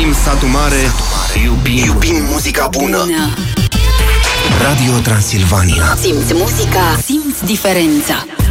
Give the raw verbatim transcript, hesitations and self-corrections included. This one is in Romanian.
Iubim satul mare, iubim, iubim muzica bună. Bună. Radio Transilvania. Simți muzica, simți diferența.